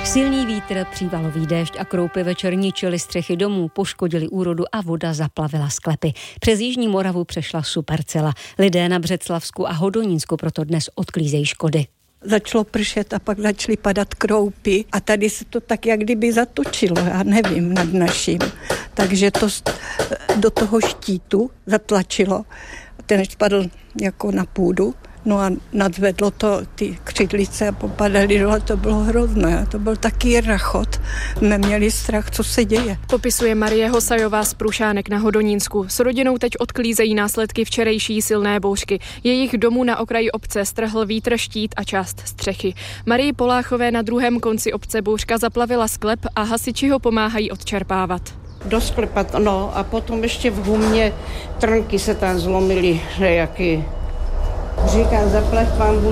Silný vítr, přívalový déšť a kroupy večer ničily střechy domů, poškodili úrodu a voda zaplavila sklepy. Přes jižní Moravu přešla supercela. Lidé na Břeclavsku a Hodonínsku proto dnes odklízejí škody. Začalo pršet a pak začaly padat kroupy a tady se to tak jak kdyby zatočilo, já nevím, nad naším. Takže to do toho štítu zatlačilo. Ten spadl jako na půdu. No a nadzvedlo to ty křidlice a popadaly dole, to bylo hrozné. To byl taky rachot. My měli strach, co se děje. Popisuje Marie Hosajová z Prušánek na Hodonínsku. S rodinou teď odklízejí následky včerejší silné bouřky. Jejich domu na okraji obce strhl vítr, štít a část střechy. Marii Poláchové na druhém konci obce bouřka zaplavila sklep a hasiči ho pomáhají odčerpávat. Do sklepa, no a potom ještě v humě trnky se tam zlomily, že jaký. Říkám, zaplať pánbu,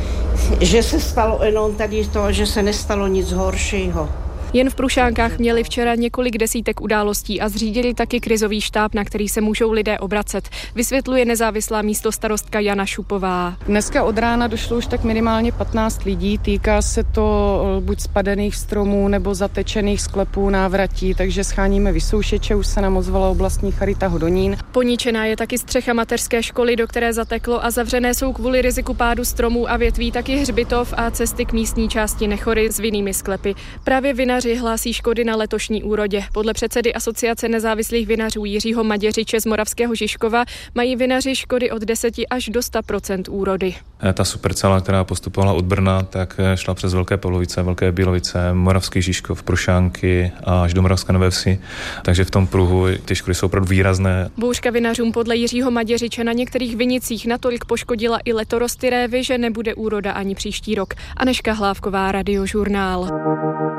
že se stalo jenom tady to, že se nestalo nic horšího. Jen v Prušánkách měli včera několik desítek událostí a zřídili taky krizový štáb, na který se můžou lidé obracet. Vysvětluje nezávislá místostarostka Jana Šupová. Dneska od rána došlo už tak minimálně 15 lidí. Týká se to buď spadených stromů nebo zatečených sklepů, návratí, takže scháníme vysoušeče, už se nám ozvala oblastní charita Hodonín. Poničená je taky střecha mateřské školy, do které zateklo a zavřené jsou kvůli riziku pádu stromů a větví taky hřbitov a cesty k místní části Nechory s vinnými sklepy. Právě vinaři hlásí škody na letošní úrodě. Podle předsedy Asociace nezávislých vinařů Jiřího Maděřiče z Moravského Žižkova mají vinaři škody od 10 až do 100% úrody. Ta supercela, která postupovala od Brna, tak šla přes Velké Pavlovice, Velké Bílovice, Moravský Žižkov, Prušánky a až do Moravské Nové Vsi. Takže v tom pruhu ty škody jsou opravdu výrazné. Bouřka vinařům podle Jiřího Maděřiče na některých vinicích natolik poškodila i letorosty révy, že nebude úroda ani příští rok. Anežka Hlávková, Radiožurnál.